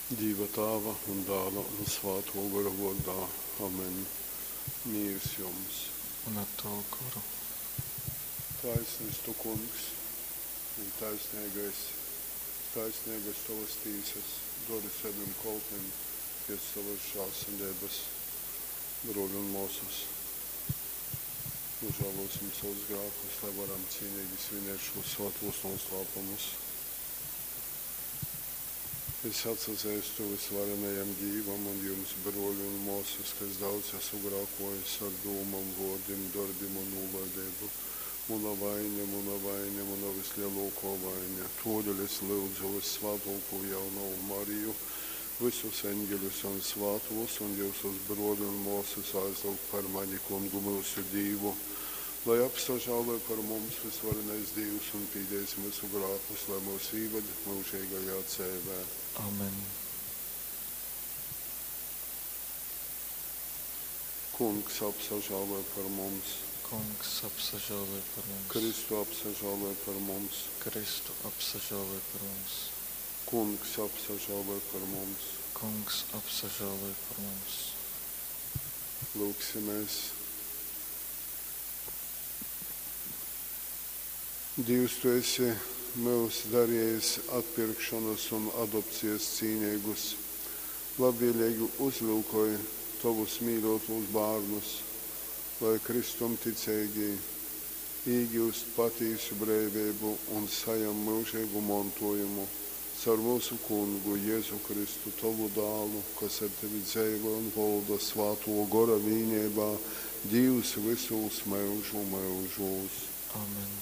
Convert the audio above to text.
Dieva Tēva un Dēla un Svētā gara vārdā. Amen. Mīrs jums. Un ar tavu garu. Taisnīgs tu, kungs, un taisnīgais tavas tīsas, dodi saviem kalpiem pēc savas žēlsirdības, broļi un mūsus. Nožēlosim savus grēkus, lai varam cienīgi svinēt šos svētos noslēpumus. Es atsazēstu visvarenajam Dievam un jums, broļi un mūsus, kas daudz esmu grēkojis ar domām, vārdiem, darbiem un nolaidību. Muna vaina vislielākā vaina. Todēļ es lūdzu visvētāko jauno Mariju, visus eņģeļus un svētos un jūsus broļi un mūsus aizlūgt par mani kungu mūsu Dievu, lai apsažālē par mums visvarenais Dievs un pīdēs mūsu grēkus, lai mūs īved mūžīgajā dzīvē. Amen. Kungs apsažālē par mums. Kungs apsažālē par mums. Kristu apsažālē par mums. Kristu apsažālē par mums. Kungs apsažālē par mums. Kungs apsažālē par mums. Lūksimies. Dievs, tu esi mūs darījis atpirkšanas un adopcijas cīnīgus, labvēlīgi uzlūkoji tavus mīļotos bērnus, lai Kristum ticīgi iegūst patiesu brīvību un sajam mūžīgu mantojumu caur mūsu kungu Jēzu Kristu, tavu dēlu, kas ar tevi dzīvo un valda Svētā gara vienībā, Dievs visos mūžu mūžos. Amen.